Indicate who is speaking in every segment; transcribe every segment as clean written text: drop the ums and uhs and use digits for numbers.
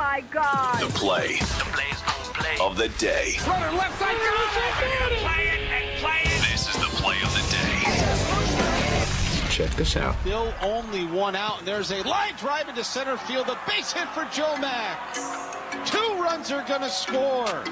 Speaker 1: my God.
Speaker 2: The play of the day.
Speaker 3: Runner left side, play it and play it.
Speaker 2: This is the play of the day.
Speaker 4: Check this out.
Speaker 5: Still only one out, and there's a line drive into center field. A base hit for Joe Mack. 2 runs are going to score.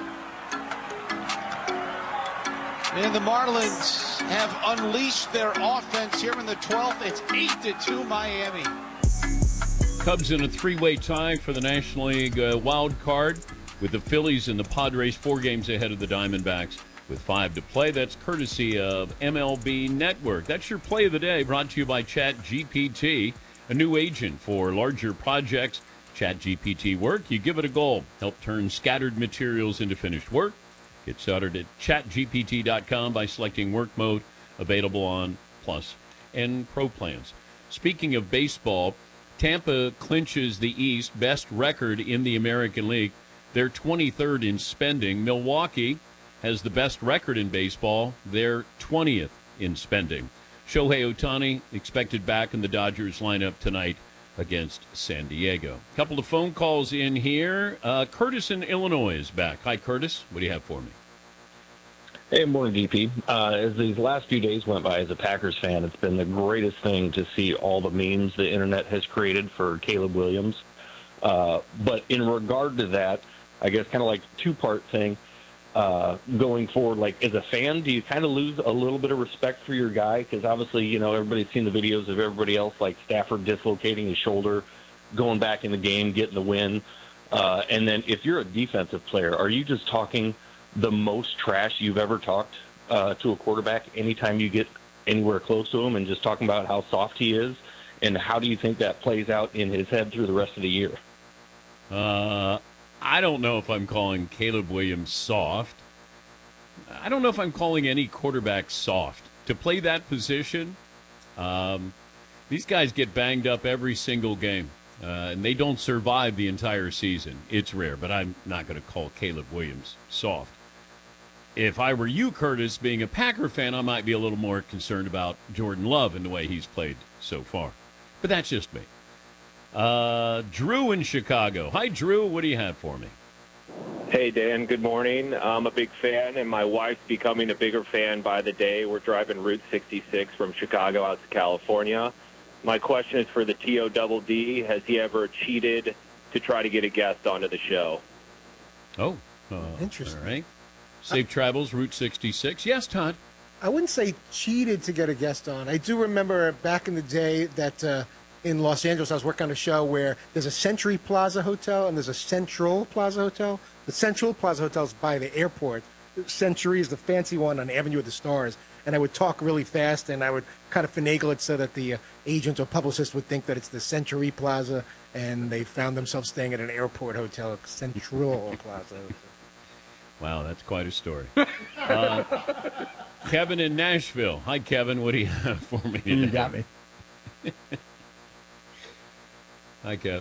Speaker 5: And the Marlins have unleashed their offense here in the 12th. It's 8-2 Miami.
Speaker 6: Cubs in a 3-way tie for the National League wild card with the Phillies and the Padres 4 games ahead of the Diamondbacks with 5 to play. That's courtesy of MLB Network. That's your play of the day, brought to you by ChatGPT, a new agent for larger projects. ChatGPT work, you give it a goal. Help turn scattered materials into finished work. Get started at chatgpt.com by selecting work mode, available on Plus and Pro plans. Speaking of baseball, Tampa clinches the East, best record in the American League. They're 23rd in spending. Milwaukee has the best record in baseball. They're 20th in spending. Shohei Ohtani expected back in the Dodgers lineup tonight against San Diego. A couple of phone calls in here. Curtis in Illinois is back. Hi, Curtis. What do you have for me?
Speaker 7: Hey, morning, DP. As these last few days went by as a Packers fan, it's been the greatest thing to see all the memes the internet has created for Caleb Williams. But in regard to that, I guess kind of like two-part thing, going forward, like as a fan, do you kind of lose a little bit of respect for your guy? Because obviously, you know, everybody's seen the videos of everybody else, like Stafford dislocating his shoulder, going back in the game, getting the win. And then if you're a defensive player, are you just talking the most trash you've ever talked to a quarterback anytime you get anywhere close to him, and just talking about how soft he is? And how do you think that plays out in his head through the rest of the year?
Speaker 6: I don't know if I'm calling Caleb Williams soft. I don't know if I'm calling any quarterback soft. To play that position, these guys get banged up every single game, and they don't survive the entire season. It's rare, but I'm not going to call Caleb Williams soft. If I were you, Curtis, being a Packer fan, I might be a little more concerned about Jordan Love and the way he's played so far. But that's just me. Drew in Chicago. Hi, Drew. What do you have for me?
Speaker 8: Hey, Dan. Good morning. I'm a big fan, and my wife's becoming a bigger fan by the day. We're driving Route 66 from Chicago out to California. My question is for the TODD. Has he ever cheated to try to get a guest onto the show?
Speaker 6: Oh,
Speaker 9: interesting.
Speaker 6: All right. Safe travels, Route 66. Yes, Todd.
Speaker 9: I wouldn't say cheated to get a guest on. I do remember back in the day that in Los Angeles I was working on a show where there's a Century Plaza Hotel and there's a Central Plaza Hotel. The Central Plaza Hotel is by the airport. Century is the fancy one on Avenue of the Stars. And I would talk really fast, and I would kind of finagle it so that the agent or publicist would think that it's the Century Plaza, and they found themselves staying at an airport hotel, Central Plaza Hotel.
Speaker 6: Wow, that's quite a story. Kevin in Nashville. Hi, Kevin. What do you have for me today?
Speaker 10: You got me.
Speaker 6: Hi, Kev.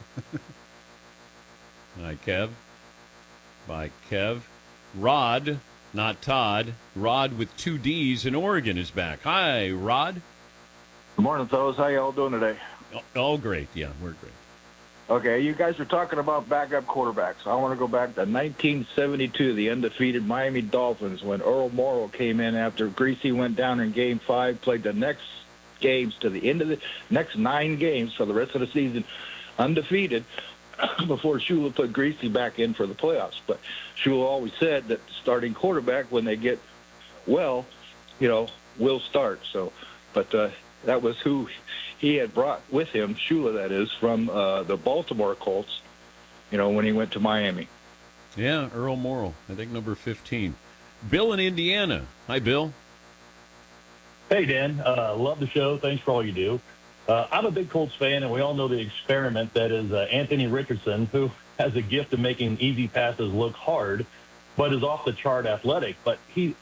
Speaker 6: Hi, Kev. Bye, Kev. Rod, not Todd. Rod with 2 Ds in Oregon is back. Hi, Rod.
Speaker 11: Good morning, fellas. How y'all doing today?
Speaker 6: All great. Yeah, we're great.
Speaker 11: Okay, you guys are talking about backup quarterbacks. I want to go back to 1972, the undefeated Miami Dolphins, when Earl Morrall came in after Greasy went down in Game 5, played the next games to the end of the next 9 games for the rest of the season, undefeated, before Shula put Greasy back in for the playoffs. But Shula always said that the starting quarterback, when they get well, will start. So, but that was who he had brought with him, Shula, that is, from the Baltimore Colts, when he went to Miami.
Speaker 6: Yeah, Earl Morrall, I think number 15. Bill in Indiana. Hi, Bill.
Speaker 10: Hey, Dan. Love the show. Thanks for all you do. I'm a big Colts fan, and we all know the experiment that is Anthony Richardson, who has a gift of making easy passes look hard, but is off the chart athletic. But he